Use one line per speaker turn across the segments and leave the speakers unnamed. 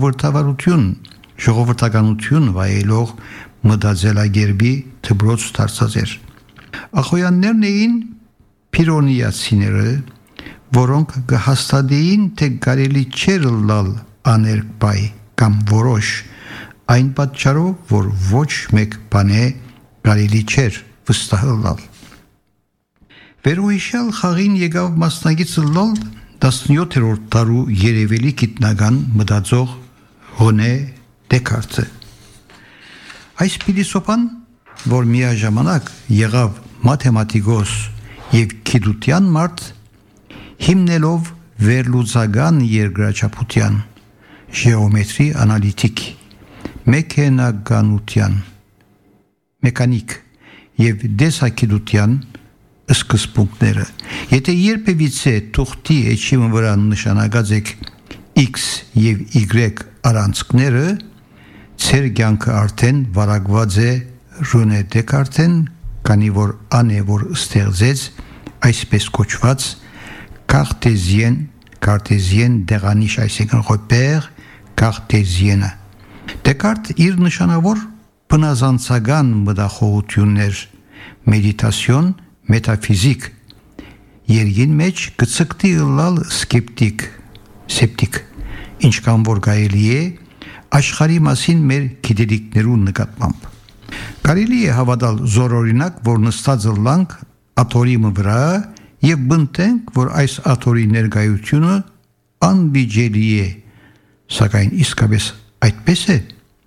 ժողովրդականություն վայելող մտածելակերպի դպրոց դարձած էր։ Ախոյաններն էին Փիրոնիացիները, որոնք կհաստատեին, թե կարելի չէր լալ աներկբայ կամ որոշ, այն պատճառով, որ ոչ մեկ բան է կարելի չէր վստահ լալ։ Վերոհիշյալ խաղին եկավ մասնակից լալ 17-րդ դարու երևելի գիտնական մտածող Ռենե Դեկարտը։ Այս փիլիսոփան, որ միաժամանակ եղավ մաթեմատիկոս եւ գիտության մարդ, հիմնելով վերլուծական երկրաչափության, ժեոմետրի անալիտիկ, մեկանիկ եւ դեսագիտության սկզբունքները։ Եթե երբևիցե թուղթի էջի վրա նշանակած եք X եւ Y առանցքները, ծեր կյանքը արդեն վարակված է Ռենե Դեկարտեն, քանի որ ան է որ ստեղծեց այսպես կոչված կարտեզիեն դեղանիշ, այսինքն repère կարտեզիենը։ Դեկարտ իր նշանավոր բնազանցական մտախոհություններ, մեդիտացիոն, մետաֆիզիկ, երգին մեջ գծկտի լալ սեպտիկ, ինչքան որ կարելի է աշխարհի մասին մեր գիտելիքներու նկատմամբ։ Կարելի է հավատալ զորօրինակ, որ նստած լանք աթորի վրա եւ բնտենք, որ այս աթորի ներկայությունը անբիջելի է, սակայն իսկապես այդպես է։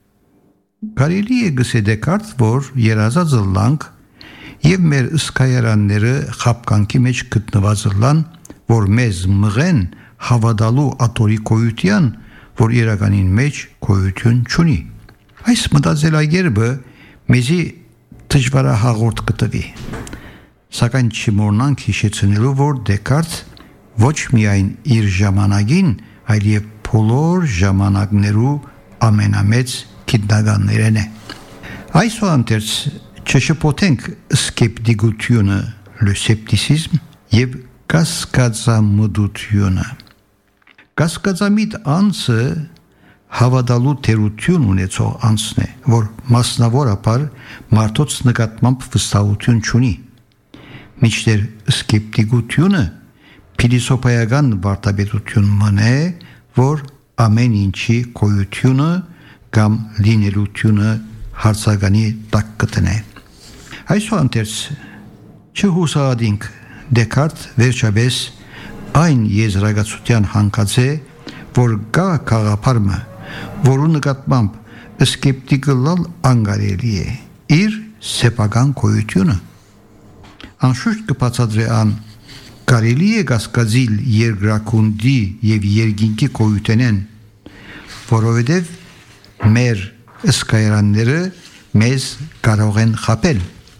Կարելի է գսե Դեկարտ, որ երազած լանք եւ մեր ըսկայարանները խապկանքի մեջ գտնված լան, որ մեզ մղեն հավատալու աթորի գոյության, որ իրականին մեջ գոյություն չունի։ Այս մտածելակերպը մեզի դժվարահաղորդ կտվի, սակայն չմոռնանք հիշեցնելու, որ Դեկարտ ոչ միայն իր ժամանակին, այլև բոլոր ժամանակներու ամենամեծ գիտնականներն է։ Այսուհանդերձ չշփոթենք սկեպտիկությունը, սեպտիսիզմ եւ կասկածամտությունը։ Կասկածամիտ անձը հավատալու թերություն ունեցող անձն է, որ մասնավորապես մարդոց նկատմամբ վստահություն չունի։ Մինչդեռ սկեպտիկությունը փիլիսոփայական վարդապետություն մնե, որ ամեն ինչի գոյությունը կամ լինելությունը հարցականի տակ կտնե։ Այսուհանդերձ չհուսահատենք, Դեկարտ վերջապես այն եզրակացության հանգած է, որ կա գաղափարը, որու նկատմամբ սկեպտիկը լալ անկարելի է, իր սեփական գոյությունը։ Անշուշտ կբացատրի ան կարելի է կասկածիլ երկրակունդի եւ երկինքի գոյութենեն, որովհետեւ մեր ըսկայարանները մեզ կարող են խապել։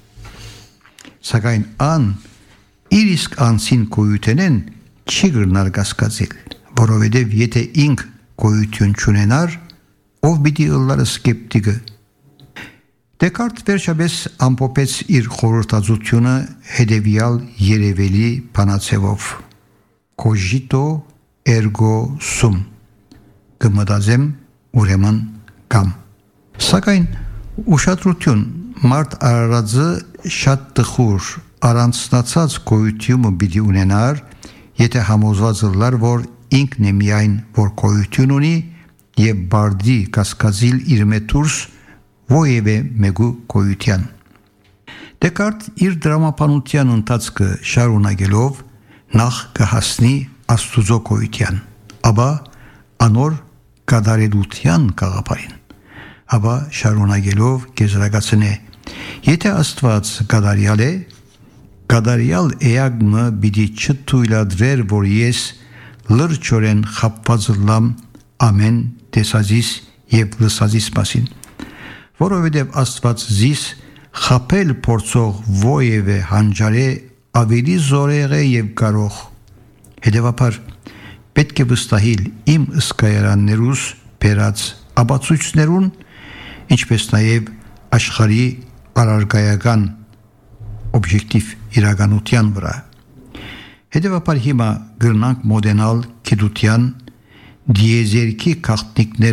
Սակայն ան իր իսկ անցին գոյութենեն չի գրնար կասկածիլ, որովհետև եթե ինք գոյություն չունենար, ով պիտի ըլլար սկեպտիկը։ Դեկարտ վերջապես ամփոփեց իր խորհրդածությունը հետևյալ երևելի բանացևով. Cogito ergo sum, կմտածեմ, ուրեմն կամ։ Սակայն ուշադրություն, մարդ արարածը շատ տխուր, առանցնացած գոյությունը պիտի ունենար, եթե համոզված լար, որ ինքն է միայն, որ գոյություն ունի եւ բարդի կասկածիլ իր մետուրս ովևէ մեկու գոյության։ Դեկարտ իր դրամապանության ընթացքը շարունակելով նախ կհասնի Աստուծո գոյության, ապա անոր կատարելության գաղափարին, ապա շարունակելով կեզրակացնե. եթե Աստված կատարյալ է, կատարյալ էակը պիտի չթույլատրեր, որ ես լրջորեն խապված լամ ամեն տեսածիս եւ լսածիս մասին, որովհետեւ Աստված զիս խապել փորձող ովևէ հանճարե ավելի զորեղ է եւ կարող։ Հետևաբար պետք է վստահիլ իմ ըսկայարաններուս բերած ապացույցներուն, ինչպես նաեւ աշխարհի առարկայական օբյեկտիվ իրականության վրա։ Հետևաբար հիմա գրնանք մոդենալ գիտության դիեզերքի գաղտնիքներ